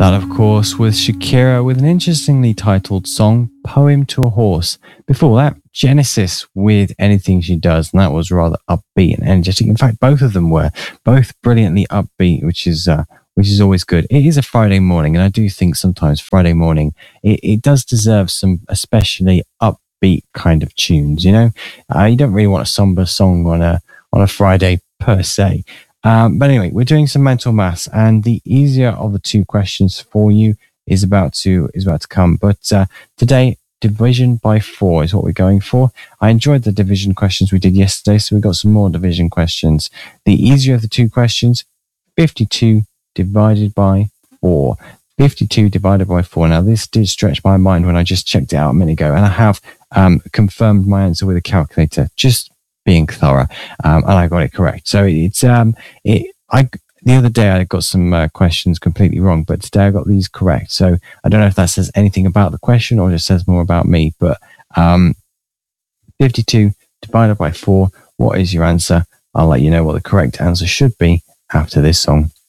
That, of course, was Shakira with an interestingly titled song, Poem to a Horse. Before that, Genesis with Anything She Does, and that was rather upbeat and energetic. In fact, both of them were both brilliantly upbeat, which is always good. It is a Friday morning, and I do think sometimes Friday morning, it does deserve some especially upbeat kind of tunes, you know? You don't really want a somber song on a Friday per se. But anyway, we're doing some mental maths, and the easier of the two questions for you is about to come. But today, division by 4 is what we're going for. I enjoyed the division questions we did yesterday, so we've got some more division questions. The easier of the two questions, 52 divided by 4. 52 divided by 4. Now, this did stretch my mind when I just checked it out a minute ago, and I have confirmed my answer with a calculator, just being thorough, and I got it correct. So the other day I got some questions completely wrong, but today I got these correct. So I don't know if that says anything about the question or just says more about me, but 52 divided by 4, what is your answer? I'll let you know what the correct answer should be after this song.